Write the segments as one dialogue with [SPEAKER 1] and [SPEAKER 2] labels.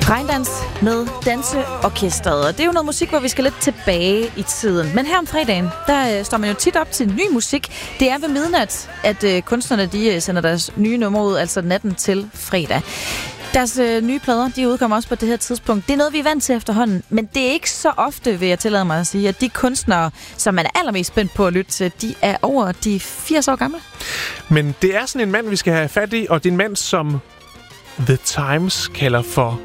[SPEAKER 1] Regndans med danseorkestret. Og det er jo noget musik, hvor vi skal lidt tilbage i tiden. Men her om fredagen, der står man jo tit op til ny musik. Det er ved midnat, at kunstnerne de sender deres nye numre ud, altså natten til fredag. Deres nye plader, de udkommer også på det her tidspunkt. Det er noget, vi er vant til efterhånden, men det er ikke så ofte, vil jeg tillade mig at sige, at de kunstnere, som man er allermest spændt på at lytte til, de er over de 80 år gamle.
[SPEAKER 2] Men det er sådan en mand, vi skal have fat i, og det er en mand, som The Times kalder for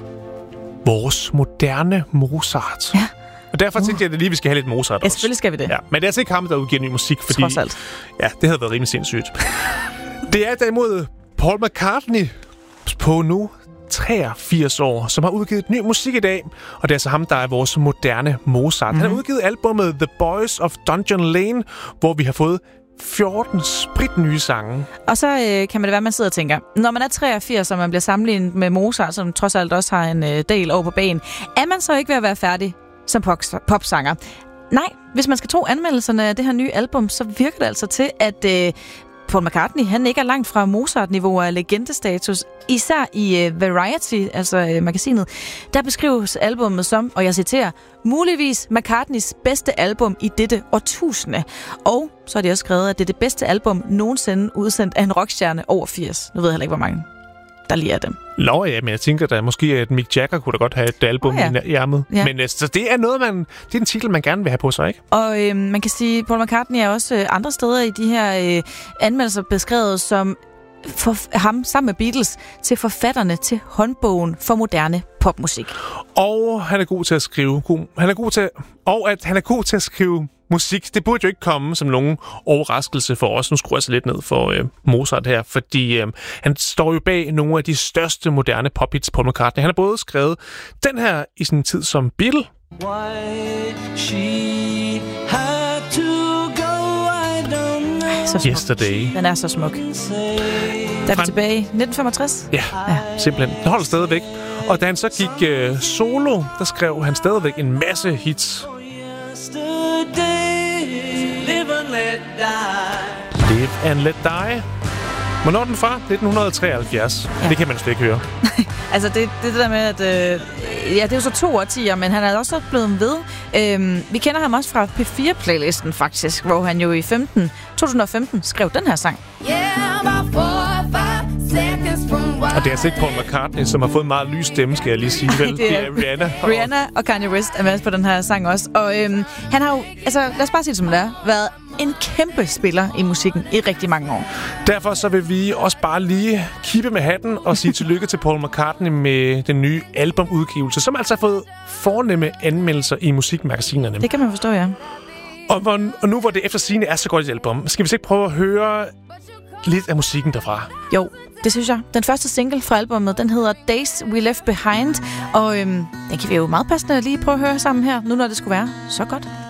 [SPEAKER 2] vores moderne Mozart.
[SPEAKER 1] Ja.
[SPEAKER 2] Og derfor tænkte jeg, at vi skal have lidt Mozart også.
[SPEAKER 1] Ja, selvfølgelig skal vi det.
[SPEAKER 2] Ja, men det er altså ikke ham, der udgiver ny musik, fordi
[SPEAKER 1] trods alt.
[SPEAKER 2] Ja, det havde været rimelig sindssygt. Det er derimod Paul McCartney på nu 83 år, som har udgivet ny musik i dag, og det er altså ham, der er vores moderne Mozart. Han har udgivet albumet The Boys of Dungeon Lane, hvor vi har fået 14 spritnye sange.
[SPEAKER 1] Og så kan man det være, man sidder og tænker, når man er 83, og man bliver sammenlignet med Mozart, som trods alt også har en del over på banen, er man så ikke ved at være færdig som popsanger? Nej, hvis man skal tro anmeldelserne af det her nye album, så virker det altså til, at Paul McCartney, han ikke er langt fra Mozart-niveau af legendestatus. Især i Variety, altså magasinet, der beskrives albummet som, og jeg citerer, muligvis McCartneys bedste album i dette årtusinde. Og så har de også skrevet, at det er det bedste album nogensinde udsendt af en rockstjerne over 80. Nu ved jeg heller ikke, hvor mange der lige er dem.
[SPEAKER 2] Nå ja, men jeg tænker da måske, at Mick Jagger kunne da godt have et album i ærmet. Ja. Men så det er noget, det er en titel, man gerne vil have på sig, ikke?
[SPEAKER 1] Og man kan sige, at Paul McCartney er også andre steder i de her anmeldelser beskrevet som for ham sammen med Beatles til forfatterne til håndbogen for moderne popmusik.
[SPEAKER 2] Og han er god til at skrive. Han er god til at skrive musik. Det burde jo ikke komme som nogen overraskelse for os. Nu skruer jeg så lidt ned for Mozart her, fordi han står jo bag nogle af de største moderne pophits, Paul McCartney. Han har både skrevet den her i sin tid som Beatle. Yesterday.
[SPEAKER 1] Den er så smuk. Der er vi tilbage i 1965.
[SPEAKER 2] Ja, simpelthen. Den holder stadigvæk. Og da han så gik solo, der skrev han stadigvæk en masse hits. Live and Let Die. Hvornår er den fra? 1973. Ja. Det kan man slet ikke høre.
[SPEAKER 1] Altså, det der med, at det er jo så 2 årtier, men han er også blevet ved. Vi kender ham også fra P4-playlisten, faktisk, hvor han jo i 2015 skrev den her sang.
[SPEAKER 2] Og det er altså ikke Paul McCartney, som har fået en meget lys stemme, skal jeg lige sige. Vel? Det er Rihanna.
[SPEAKER 1] Rihanna og Kanye West er med på den her sang også. Og han har jo, altså lad os bare sige det som det er, været en kæmpe spiller i musikken i rigtig mange år.
[SPEAKER 2] Derfor så vil vi også bare lige kippe med hatten og sige tillykke til Paul McCartney med den nye albumudgivelse, som altså har fået fornemme anmeldelser i musikmagasinerne.
[SPEAKER 1] Det kan man forstå, ja.
[SPEAKER 2] Og nu hvor det efter sigende er så godt et album, skal vi så ikke prøve at høre lidt af musikken derfra?
[SPEAKER 1] Jo, det synes jeg. Den første single fra albumet, den hedder Days We Left Behind, og den kan vi jo meget passende lige prøve at høre sammen her, nu når det skulle være så godt.